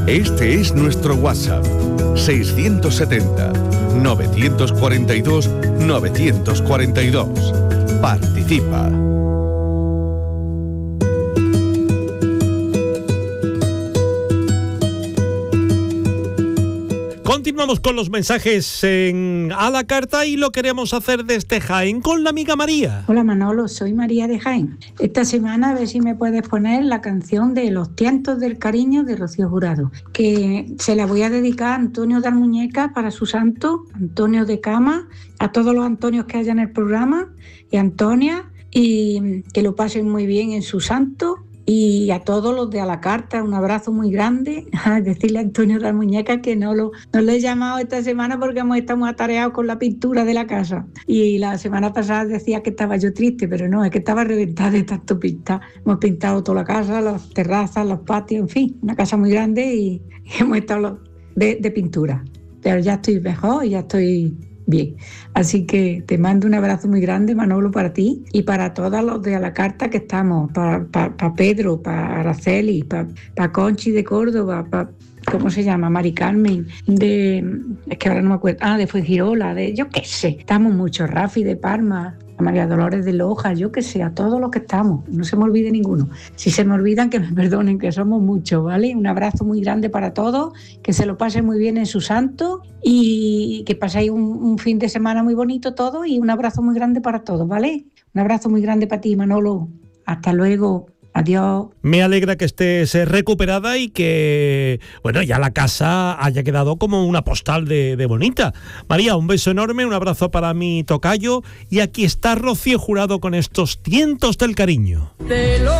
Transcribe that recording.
Este es nuestro WhatsApp, 670-942-942. Participa. Continuamos con los mensajes a la carta y lo queremos hacer desde Jaén con la amiga María. Hola Manolo, soy María de Jaén. Esta semana a ver si me puedes poner la canción de Los tientos del cariño de Rocío Jurado, que se la voy a dedicar a Antonio de Almuñeca para su santo, Antonio de Cama, a todos los Antonios que haya en el programa y Antonia, y que lo pasen muy bien en su santo. Y a todos los de A la Carta, un abrazo muy grande. Decirle a Antonio de la Muñeca que no lo he llamado esta semana porque hemos estado muy atareados con la pintura de la casa. Y la semana pasada decía que estaba yo triste, pero no, es que estaba reventada de tanto pintar. Hemos pintado toda la casa, las terrazas, los patios, en fin, una casa muy grande y hemos estado de pintura. Pero ya estoy mejor y ya estoy bien. Así que te mando un abrazo muy grande, Manolo, para ti y para todos los de A la Carta que estamos, para Pedro, para Araceli, para Conchi de Córdoba, ¿cómo se llama? Mari Carmen, es que ahora no me acuerdo, de Fuengirola, yo qué sé, estamos muchos, Rafi de Parma, a María Dolores de Loja, yo qué sé, a todos los que estamos, no se me olvide ninguno. Si se me olvidan, que me perdonen, que somos muchos, ¿vale? Un abrazo muy grande para todos, que se lo pasen muy bien en su santo y que paséis un fin de semana muy bonito todo, y un abrazo muy grande para todos, ¿vale? Un abrazo muy grande para ti, Manolo. Hasta luego. Adiós. Me alegra que estés recuperada y que, bueno, ya la casa haya quedado como una postal de bonita. María, un beso enorme, un abrazo para mi tocayo, y aquí está Rocío Jurado con estos tientos del cariño.